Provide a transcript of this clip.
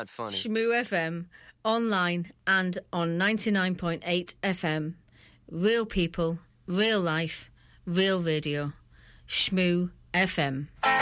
not funny. Shmoo FM, online and on 99.8 FM. Real people, real life, real radio. Shmoo FM.